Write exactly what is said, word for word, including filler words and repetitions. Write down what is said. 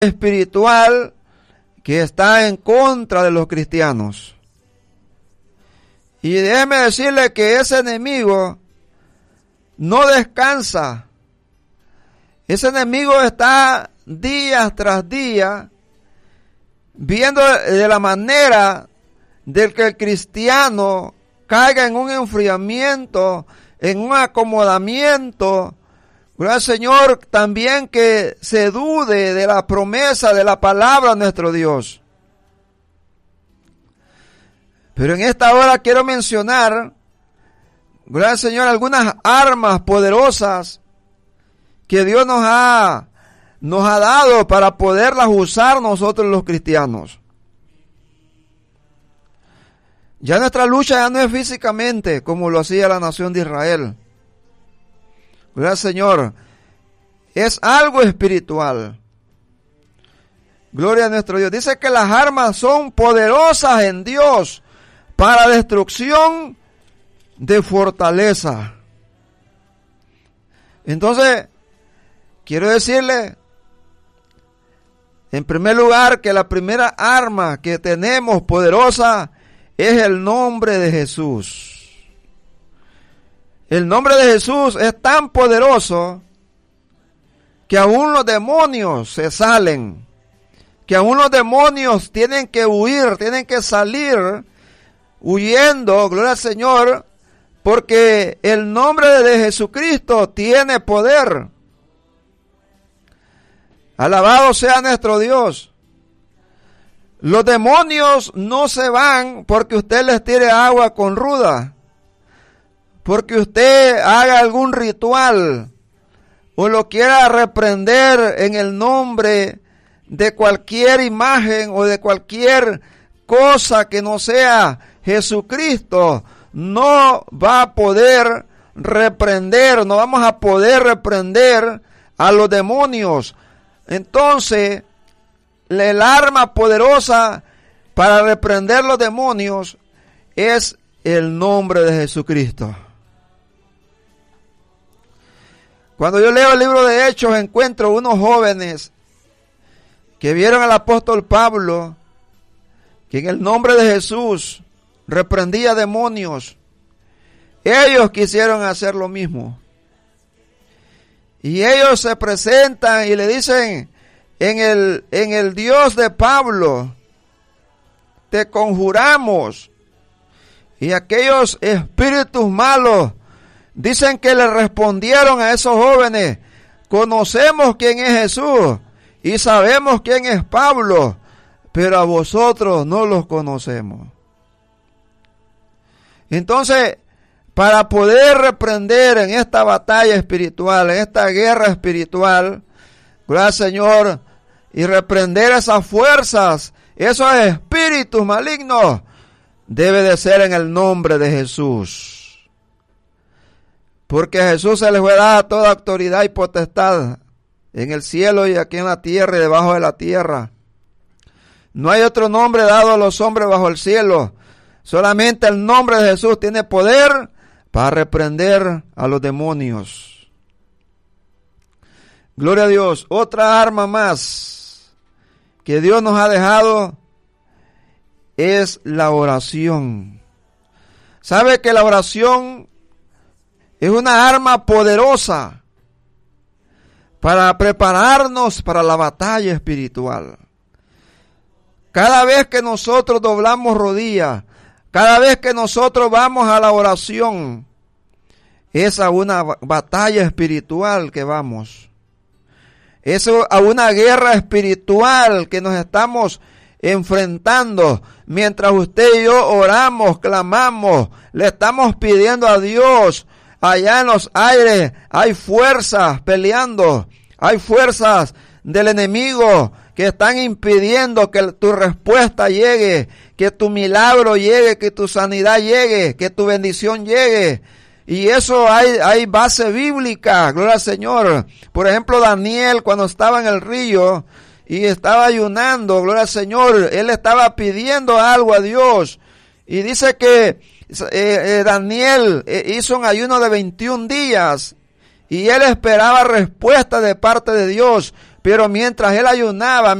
espiritual que está en contra de los cristianos. Y déjeme decirle que ese enemigo no descansa. Ese enemigo está día tras día viendo de la manera de que el cristiano caiga en un enfriamiento, en un acomodamiento. Gloria al Señor, también que se dude de la promesa de la palabra de nuestro Dios. Pero en esta hora quiero mencionar, gloria al Señor, algunas armas poderosas que Dios nos ha, nos ha dado para poderlas usar nosotros los cristianos. Ya nuestra lucha ya no es físicamente como lo hacía la nación de Israel. Gloria al Señor. Es algo espiritual. Gloria a nuestro Dios. Dice que las armas son poderosas en Dios para destrucción de fortaleza. Entonces, quiero decirle, en primer lugar, que la primera arma que tenemos poderosa es el nombre de Jesús. El nombre de Jesús es tan poderoso que aún los demonios se salen, que aún los demonios tienen que huir, tienen que salir huyendo, gloria al Señor, porque el nombre de Jesucristo tiene poder. Alabado sea nuestro Dios. Los demonios no se van porque usted les tire agua con ruda, porque usted haga algún ritual o lo quiera reprender en el nombre de cualquier imagen o de cualquier cosa que no sea Jesucristo. No va a poder reprender, no vamos a poder reprender a los demonios. Entonces, el arma poderosa para reprender los demonios es el nombre de Jesucristo. Cuando yo leo el libro de Hechos, encuentro unos jóvenes que vieron al apóstol Pablo, que en el nombre de Jesús reprendía demonios. Ellos quisieron hacer lo mismo. Y ellos se presentan y le dicen, en el, en el Dios de Pablo, te conjuramos. Y aquellos espíritus malos dicen que le respondieron a esos jóvenes, conocemos quién es Jesús y sabemos quién es Pablo, pero a vosotros no los conocemos. Entonces, para poder reprender en esta batalla espiritual, en esta guerra espiritual, gloria al Señor, y reprender esas fuerzas, esos espíritus malignos, debe de ser en el nombre de Jesús. Porque a Jesús se le fue dada toda autoridad y potestad en el cielo y aquí en la tierra y debajo de la tierra. No hay otro nombre dado a los hombres bajo el cielo. Solamente el nombre de Jesús tiene poder para reprender a los demonios. Gloria a Dios. Otra arma más que Dios nos ha dejado es la oración. ¿Sabe que la oración es una arma poderosa para prepararnos para la batalla espiritual? Cada vez que nosotros doblamos rodillas, cada vez que nosotros vamos a la oración, es a una batalla espiritual que vamos. Es a una guerra espiritual que nos estamos enfrentando. Mientras usted y yo oramos, clamamos, le estamos pidiendo a Dios. Allá en los aires hay fuerzas peleando, hay fuerzas del enemigo que están impidiendo que tu respuesta llegue, que tu milagro llegue, que tu sanidad llegue, que tu bendición llegue. Y eso hay, hay base bíblica, gloria al Señor. Por ejemplo, Daniel, cuando estaba en el río y estaba ayunando, gloria al Señor, él estaba pidiendo algo a Dios. Y dice que eh, eh, Daniel eh, hizo un ayuno de veintiún días y él esperaba respuesta de parte de Dios. Pero mientras él ayunaba,